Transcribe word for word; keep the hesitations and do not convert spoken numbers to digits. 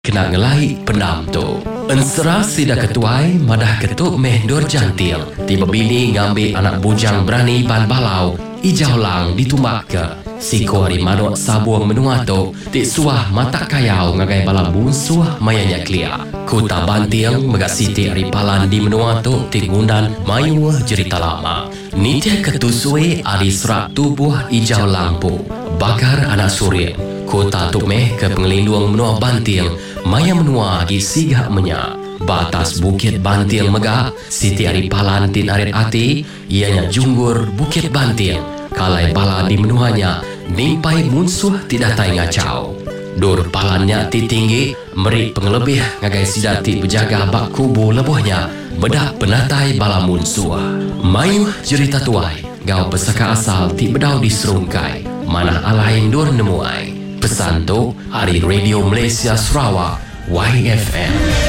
kena ngelai pendam tu. Ensera sida ketuai madah ketuk meh dor jantil. Tiba bini ngambil anak bujang berani ban balau. Ijau lang ditumbak ke. Siko hari manuk sabuang menua tu. Tik suah mata kayau ngagai bala bunsuah mayanya klia. Kuta bantiang megak siti hari palan di menua tu. Tik ngundan mayuah cerita lama. Nitia ketusui hari serak tubuh ijau lampu. Bakar anak surya. Kota tuk meh ke pengelindung menua bantil. Maya menua gi sigak menya. Batas bukit bantil megak. Siti hari palan tin arit ati. Ianya junggur bukit bantil. Kalai bala di menuanya. Nimpai munsuh tidak tai ngacau. Dur palannya ti tinggi. Merik pengelebih ngagai sidati berjaga bak kubu lebuhnya. Bedak penatai bala munsuh. Mayuh cerita tuai. Gau pesaka asal ti bedau di serungkai. Mana alain dur nemuai. Pesan tu hari Radio Malaysia Sarawak Y F M.